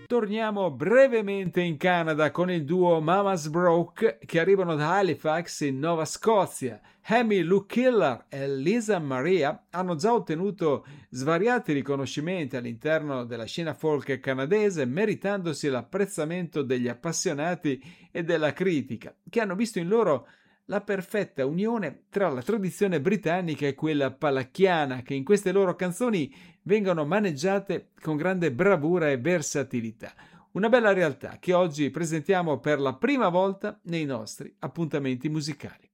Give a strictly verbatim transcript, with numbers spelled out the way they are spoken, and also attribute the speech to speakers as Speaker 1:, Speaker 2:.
Speaker 1: torniamo brevemente in Canada con il duo Mama's Broke che arrivano da Halifax in Nuova Scozia. Amy Lou Killer e Lisa Maria hanno già ottenuto svariati riconoscimenti all'interno della scena folk canadese, meritandosi l'apprezzamento degli appassionati e della critica, che hanno visto in loro la perfetta unione tra la tradizione britannica e quella palacchiana, che in queste loro canzoni vengono maneggiate con grande bravura e versatilità. Una bella realtà che oggi presentiamo per la prima volta nei nostri appuntamenti musicali.